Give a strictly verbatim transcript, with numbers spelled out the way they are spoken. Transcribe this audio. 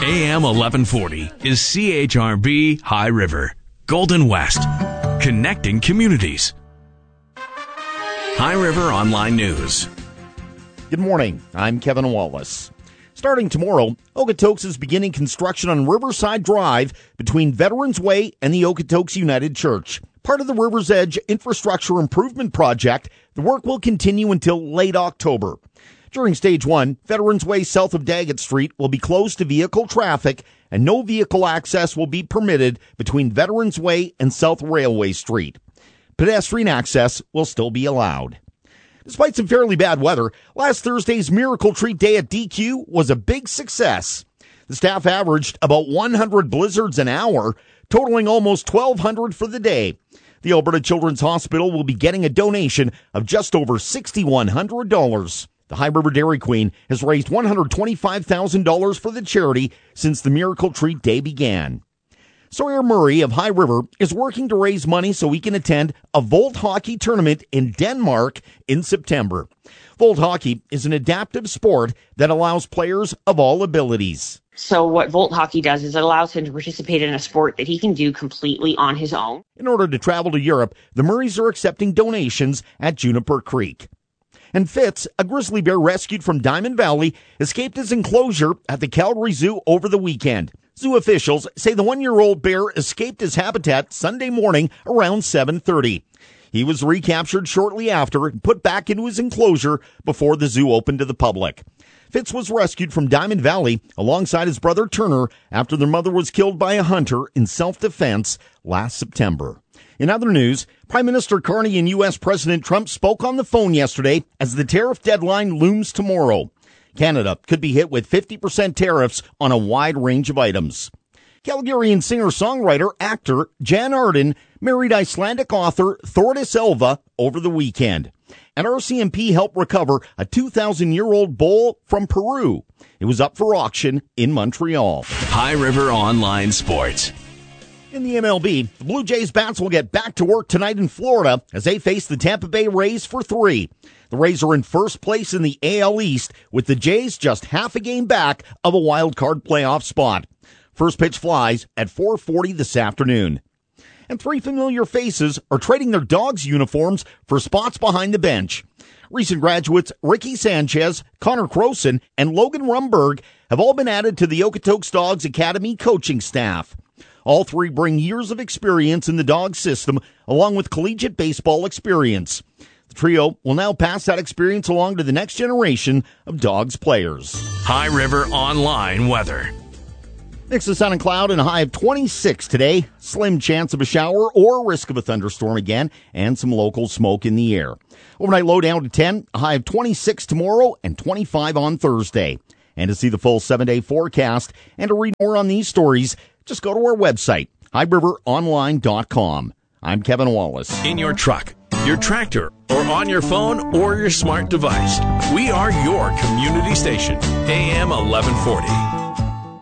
A M eleven forty is C H R B High River, Golden West, connecting communities. High River Online News. Good morning. I'm Kevin Wallace. Starting tomorrow, Okotoks is beginning construction on Riverside Drive between Veterans Way and the Okotoks United Church. Part of the River's Edge infrastructure improvement project, the work will continue until late October. During stage one, Veterans Way south of Daggett Street will be closed to vehicle traffic and no vehicle access will be permitted between Veterans Way and South Railway Street. Pedestrian access will still be allowed. Despite some fairly bad weather, last Thursday's Miracle Treat Day at D Q was a big success. The staff averaged about one hundred blizzards an hour, totaling almost twelve hundred for the day. The Alberta Children's Hospital will be getting a donation of just over six thousand one hundred dollars. The High River Dairy Queen has raised one hundred twenty-five thousand dollars for the charity since the Miracle Treat Day began. Sawyer Murray of High River is working to raise money so he can attend a Volt hockey tournament in Denmark in September. Volt hockey is an adaptive sport that allows players of all abilities. So what Volt hockey does is it allows him to participate in a sport that he can do completely on his own. In order to travel to Europe, the Murrays are accepting donations at Juniper Creek. And Fitz, a grizzly bear rescued from Diamond Valley, escaped his enclosure at the Calgary Zoo over the weekend. Zoo officials say the one-year-old bear escaped his habitat Sunday morning around seven thirty. He was recaptured shortly after and put back into his enclosure before the zoo opened to the public. Fitz was rescued from Diamond Valley alongside his brother Turner after their mother was killed by a hunter in self-defense last September. In other news, Prime Minister Carney and U S President Trump spoke on the phone yesterday as the tariff deadline looms tomorrow. Canada could be hit with fifty percent tariffs on a wide range of items. Calgarian singer-songwriter, actor Jan Arden married Icelandic author Thordis Elva over the weekend. And R C M P helped recover a two thousand year old bowl from Peru. It was up for auction in Montreal. High River Online Sports. In the M L B, the Blue Jays bats will get back to work tonight in Florida as they face the Tampa Bay Rays for three. The Rays are in first place in the A L East, with the Jays just half a game back of a wild card playoff spot. First pitch flies at four forty this afternoon. And three familiar faces are trading their dogs' uniforms for spots behind the bench. Recent graduates Ricky Sanchez, Connor Croson, and Logan Rumberg have all been added to the Okotoks Dogs Academy coaching staff. All three bring years of experience in the dog system, along with collegiate baseball experience. The trio will now pass that experience along to the next generation of Dogs players. High River Online Weather. Mix of sun and cloud and a high of twenty-six today. Slim chance of a shower or risk of a thunderstorm again, and some local smoke in the air. Overnight low down to ten, a high of twenty-six tomorrow and twenty-five on Thursday. And to see the full seven-day forecast and to read more on these stories, just go to our website, high river online dot com. I'm Kevin Wallace. In your truck, your tractor, or on your phone or your smart device, we are your community station, A M eleven forty.